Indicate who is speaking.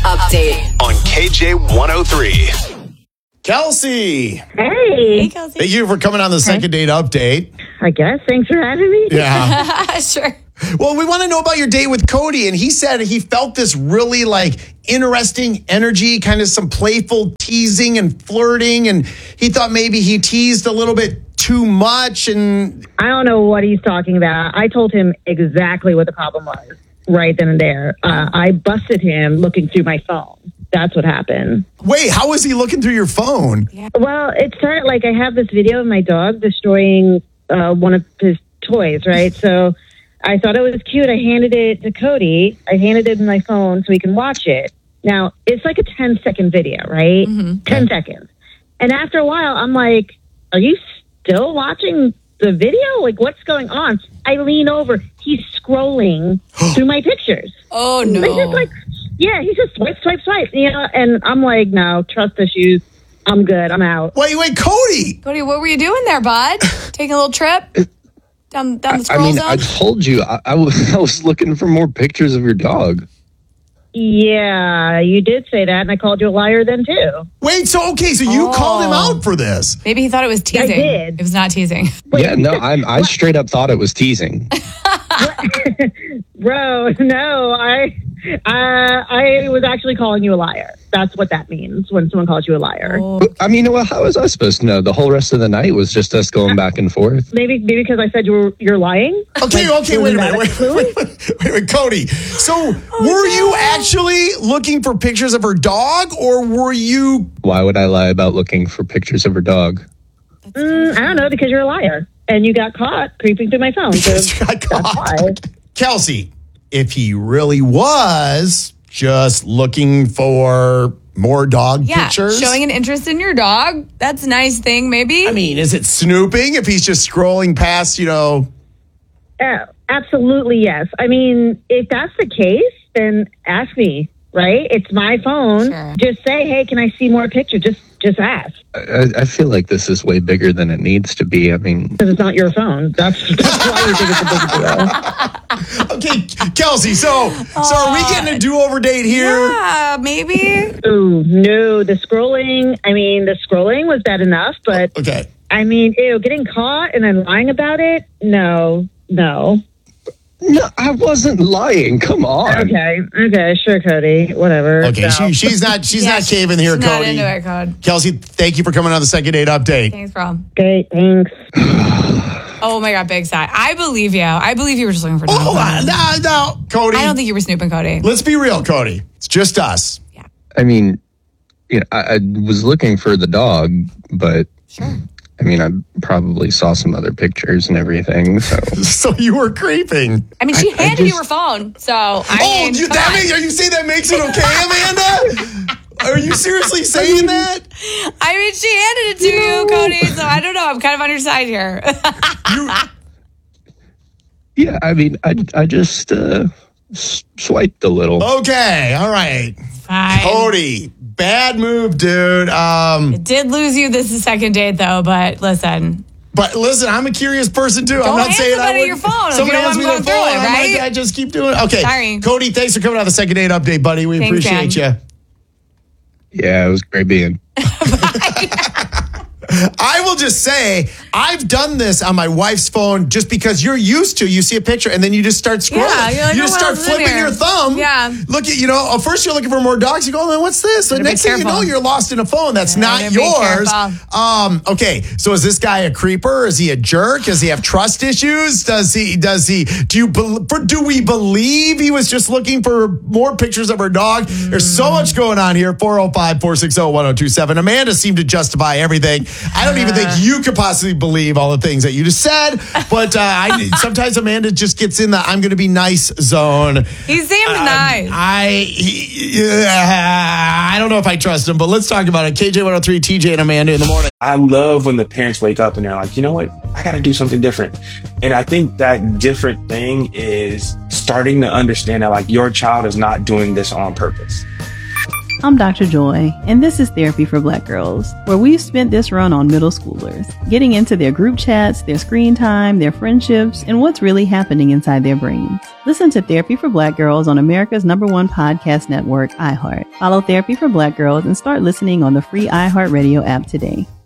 Speaker 1: Update
Speaker 2: on KJ103.
Speaker 3: Kelsey.
Speaker 4: Hey,
Speaker 1: Kelsey.
Speaker 3: Thank you for coming on the second date update.
Speaker 4: I guess. Thanks for having me.
Speaker 3: Yeah.
Speaker 1: Sure.
Speaker 3: Well, we want to know about your date with Cody, and he said he felt this really interesting energy, kind of some playful teasing and flirting, and he thought maybe he teased a little bit too much. And
Speaker 4: I don't know what he's talking about. I told him exactly what the problem was right then and there. I busted him looking through my phone. That's what happened.
Speaker 3: wait, how was he looking through your phone?
Speaker 4: Well, it started I have this video of my dog destroying one of his toys, right? So I thought it was cute. I handed it to Cody. I handed it in my phone so he can watch it. Now, it's like a 10-second video, right? 10 seconds. And after a while, I'm like, are you still watching the video? What's going on? I lean over. He's scrolling through my pictures.
Speaker 1: Oh, no.
Speaker 4: He's just swipe, and I'm like, no, trust issues. I'm good. I'm out.
Speaker 3: Wait, Cody.
Speaker 1: Cody, what were you doing there, bud? Taking a little trip down the scroll zone?
Speaker 5: I told you I was looking for more pictures of your dog.
Speaker 4: Yeah, you did say that, and I called you a liar then, too.
Speaker 3: Wait, so you called him out for this.
Speaker 1: Maybe he thought it was teasing.
Speaker 4: I did.
Speaker 1: It was not teasing.
Speaker 5: Yeah, no, I straight up thought it was teasing.
Speaker 4: Bro, no, I was actually calling you a liar. That's what that means when someone calls you a liar.
Speaker 1: Oh.
Speaker 5: I mean, well, how was I supposed to know? The whole rest of the night was just us going back and forth.
Speaker 4: Maybe because I said you're lying.
Speaker 3: Okay, wait a minute. Wait, Cody. So were you actually looking for pictures of her dog, or were you...
Speaker 5: Why would I lie about looking for pictures of her dog?
Speaker 4: I don't know, because you're a liar. And you got caught creeping through my phone.
Speaker 3: Because you got caught. Kelsey, if he really was just looking for more dog pictures...
Speaker 1: showing an interest in your dog. That's a nice thing, maybe.
Speaker 3: I mean, is it snooping if he's just scrolling past,
Speaker 4: Absolutely, yes. I mean, if that's the case, then ask me, right? It's my phone.
Speaker 1: Sure. Just
Speaker 4: say, hey, can I see more pictures? Just ask.
Speaker 5: I feel like this is way bigger than it needs to be. I mean...
Speaker 4: Because it's not your phone. That's why you think it's a big deal.
Speaker 3: Okay, Kelsey, so are we getting a do-over date here?
Speaker 1: Yeah, maybe.
Speaker 4: Ooh, no, the scrolling was bad enough, but
Speaker 3: Okay.
Speaker 4: I mean, getting caught and then lying about it? No.
Speaker 5: No, I wasn't lying. Come on.
Speaker 4: Okay, sure, Cody. Whatever.
Speaker 3: Okay,
Speaker 4: No.
Speaker 3: she's not caving here,
Speaker 1: She's
Speaker 3: Cody.
Speaker 1: not into it, Cody.
Speaker 3: Kelsey, thank you for coming on the second date update.
Speaker 1: Thanks, bro.
Speaker 4: Okay, thanks.
Speaker 1: Oh my God, big sigh. I believe you. I believe you were just looking for
Speaker 3: Hold on, no, Cody.
Speaker 1: I don't think you were snooping, Cody.
Speaker 3: Let's be real, Cody. It's just us.
Speaker 5: I mean, I was looking for the dog, but...
Speaker 1: Sure.
Speaker 5: I mean, I probably saw some other pictures and everything, so...
Speaker 3: So you were creeping.
Speaker 1: I mean, she handed you her phone, so I mean,
Speaker 3: are you saying that makes it okay, Amanda? Are you seriously saying that?
Speaker 1: I mean, she handed it to you, Cody, so I don't know. I'm kind of on your side here.
Speaker 5: Yeah, I mean, I just swiped a little.
Speaker 3: Okay, all right.
Speaker 1: Fine.
Speaker 3: Cody, bad move, dude.
Speaker 1: It did lose you this second date, though, but listen.
Speaker 3: But listen, I'm a curious person, too.
Speaker 1: Don't
Speaker 3: I'm not
Speaker 1: hand
Speaker 3: saying
Speaker 1: somebody
Speaker 3: I would.
Speaker 1: your phone if
Speaker 3: Somebody
Speaker 1: you don't
Speaker 3: hands me
Speaker 1: want
Speaker 3: their
Speaker 1: them going
Speaker 3: phone.
Speaker 1: through it, right?
Speaker 3: I just keep doing it. Okay.
Speaker 1: Sorry.
Speaker 3: Cody, thanks for coming on the second date update, buddy. We
Speaker 1: Thanks,
Speaker 3: appreciate you.
Speaker 5: Yeah, it was great being.
Speaker 3: I will just say, I've done this on my wife's phone just because you're used to, you see a picture and then you just start scrolling.
Speaker 1: Yeah, you're like,
Speaker 3: you just
Speaker 1: oh,
Speaker 3: start
Speaker 1: well, it's in
Speaker 3: flipping
Speaker 1: here.
Speaker 3: your thumb.
Speaker 1: Yeah.
Speaker 3: Look at, first you're looking for more dogs. You go, oh, what's this? The
Speaker 1: Better be
Speaker 3: next thing you know,
Speaker 1: careful.
Speaker 3: you're lost in a phone. That's not
Speaker 1: better be
Speaker 3: yours.
Speaker 1: careful.
Speaker 3: Okay. So is this guy a creeper? Is he a jerk? Does he have trust issues? Do we believe he was just looking for more pictures of her dog? There's so much going on here. 405-460-1027. Amanda seemed to justify everything. I don't even think you could possibly believe all the things that you just said, but sometimes Amanda just gets in the I'm going to be nice zone.
Speaker 1: He seemed nice.
Speaker 3: I don't know if I trust him, but let's talk about it. KJ103, TJ and Amanda in the morning.
Speaker 6: I love when the parents wake up and they're like, you know what? I got to do something different. And I think that different thing is starting to understand that like your child is not doing this on purpose.
Speaker 7: I'm Dr. Joy, and this is Therapy for Black Girls, where we've spent this run on middle schoolers, getting into their group chats, their screen time, their friendships, and what's really happening inside their brains. Listen to Therapy for Black Girls on America's #1 podcast network, iHeart. Follow Therapy for Black Girls and start listening on the free iHeartRadio app today.